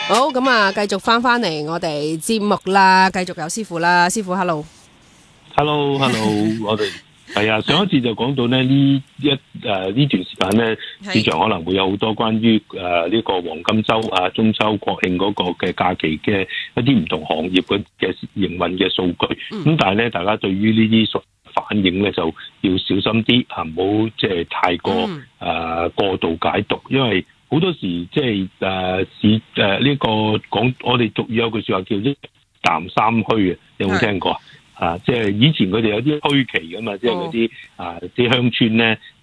好，咁啊，繼續翻嚟我哋節目啦，繼續有師傅啦，師傅 hello， 我哋係啊，上一次就講到咧呢段時間咧，市場可能會有好多關於呢個黃金周啊、中秋國慶嗰個嘅假期嘅一啲唔同行業嘅營運嘅數據。咁但係咧，大家對於呢啲反應咧就要小心啲啊，唔好即係太過過度解讀，因為好多時即係呢個講，我哋俗語有句說話叫一淡三虛嘅，有冇聽過啊？即係以前佢哋有啲虛期噶嘛，即係嗰啲啲鄉村咧